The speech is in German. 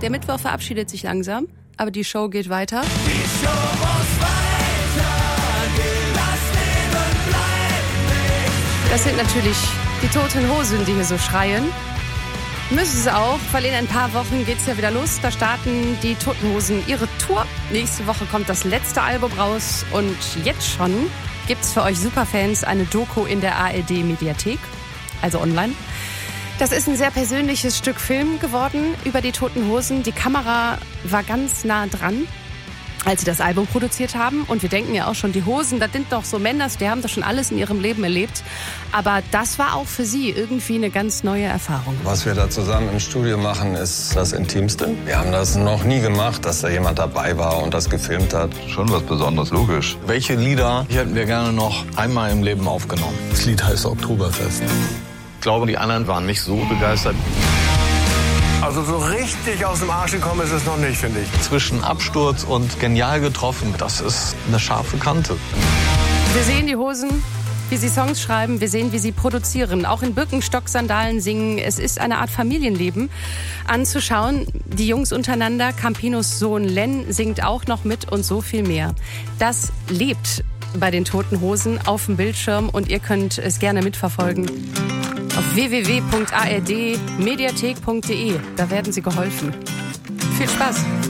Der Mittwoch verabschiedet sich langsam, aber die Show geht weiter. Die Show muss weitergehen, das Leben bleibt nicht. Das sind natürlich die Toten Hosen, die hier so schreien. Müssen sie auch, weil in ein paar Wochen geht's ja wieder los. Da starten die Toten Hosen ihre Tour. Nächste Woche kommt das letzte Album raus und jetzt schon gibt's für euch Superfans eine Doku in der ARD-Mediathek, also online. Das ist ein sehr persönliches Stück Film geworden über die Toten Hosen. Die Kamera war ganz nah dran, als sie das Album produziert haben. Und wir denken ja auch schon, die Hosen, das sind doch so Männer, die haben doch schon alles in ihrem Leben erlebt. Aber das war auch für sie irgendwie eine ganz neue Erfahrung. Was wir da zusammen im Studio machen, ist das Intimste. Wir haben das noch nie gemacht, dass da jemand dabei war und das gefilmt hat. Schon was Besonderes, logisch. Welche Lieder hätten wir gerne noch einmal im Leben aufgenommen? Das Lied heißt Oktoberfest. Ich glaube, die anderen waren nicht so begeistert. Also so richtig aus dem Arsch gekommen ist es noch nicht, finde ich. Zwischen Absturz und genial getroffen, das ist eine scharfe Kante. Wir sehen die Hosen, wie sie Songs schreiben, wir sehen, wie sie produzieren, auch in Birkenstock-Sandalen singen. Es ist eine Art Familienleben anzuschauen. Die Jungs untereinander, Campinos Sohn Len singt auch noch mit und so viel mehr. Das lebt bei den Toten Hosen auf dem Bildschirm und ihr könnt es gerne mitverfolgen auf www.ardmediathek.de. Da werden sie geholfen. Viel Spaß!